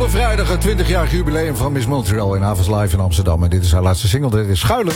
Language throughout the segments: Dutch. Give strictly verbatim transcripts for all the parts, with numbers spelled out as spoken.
Aanstaande vrijdag het twintigjarig jubileum van Miss Montreal in Havens Live in Amsterdam. En dit is haar laatste single, dit is Schuilen.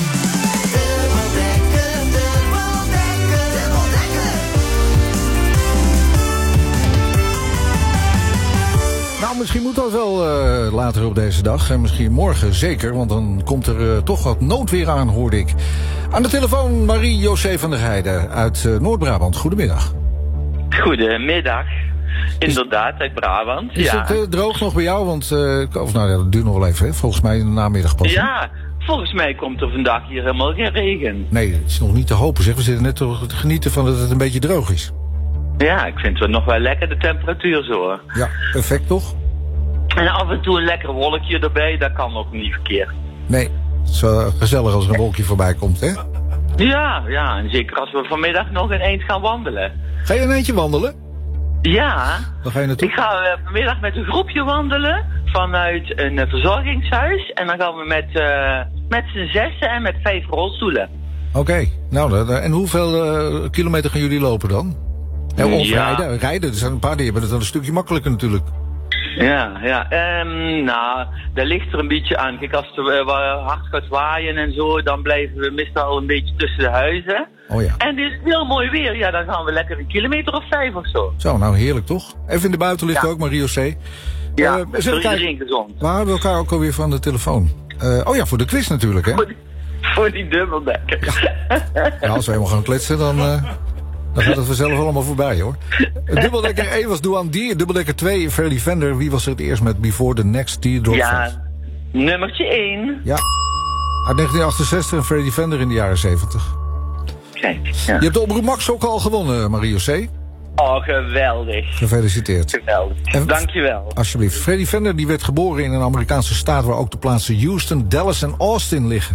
Nou, misschien moet dat wel uh, later op deze dag. En misschien morgen zeker, want dan komt er uh, toch wat noodweer aan, hoorde ik. Aan de telefoon Marie-José van der Heijden uit uh, Noord-Brabant. Goedemiddag. Goedemiddag. Inderdaad, uit Brabant. Is ja. het uh, droog nog bij jou? Want, uh, of nou ja, dat duurt nog wel even, hè? Volgens mij in de namiddag pas. Ja, volgens mij komt er vandaag hier helemaal geen regen. Nee, het is nog niet te hopen, zeg. We zitten net te genieten van dat het een beetje droog is. Ja, ik vind het nog wel lekker, de temperatuur zo. Ja, perfect toch? En af en toe een lekker wolkje erbij, dat kan ook niet verkeerd. Nee, het is wel gezellig als er een wolkje voorbij komt, hè? Ja, ja, en zeker als we vanmiddag nog een eind gaan wandelen. Ga je een eindje wandelen? Ja, Waar ga je naartoe? ik ga uh, vanmiddag met een groepje wandelen vanuit een uh, verzorgingshuis. En dan gaan we met, uh, met z'n zessen en met vijf rolstoelen. Oké, okay. Nou, uh, en hoeveel uh, kilometer gaan jullie lopen dan? En of ja. rijden? Rijden, er zijn een paar die hebben het dan een stukje makkelijker natuurlijk. Ja, ja. Um, nou, dat ligt er een beetje aan. Kijk, als het uh, hard gaat waaien en zo, dan blijven we meestal een beetje tussen de huizen. Oh ja. En het is heel mooi weer. Ja, dan gaan we lekker een kilometer of vijf of zo. Zo, nou heerlijk toch? Even in de buitenlicht ja. ook, Marie-José. Ja, uh, voor iedereen gezond. We houden elkaar ook alweer van de telefoon. Uh, oh ja, voor de quiz natuurlijk, hè? Voor die, voor die dubbeldekker. Ja. Ja, als we helemaal gaan kletsen, dan... Uh... Dan gaat het vanzelf allemaal voorbij, hoor. Dubbeldekker één was Duan Dier. Dubbeldekker twee, Fairly Fender. Wie was er het eerst met Before the Next Teardrop? Ja, nummertje één. Ja, uit negentien achtenzestig en Fairly Fender in de jaren zeventig. Kijk, ja. Je hebt de Omroep Max ook al gewonnen, Marie-José. Oh, geweldig. Gefeliciteerd. Geweldig. En, dankjewel. Alsjeblieft. Fairly Fender die werd geboren in een Amerikaanse staat waar ook de plaatsen Houston, Dallas en Austin liggen.